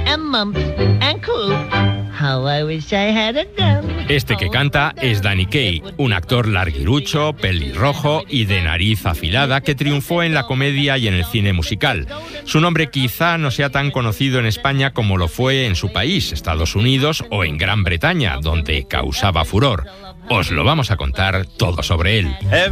and mumps and croup. How I wish I had a gun. Este que canta es Danny Kaye, un actor larguirucho, pelirrojo y de nariz afilada que triunfó en la comedia y en el cine musical. Su nombre quizá no sea tan conocido en España como lo fue en su país, Estados Unidos o en Gran Bretaña, donde causaba furor. Os lo vamos a contar todo sobre él.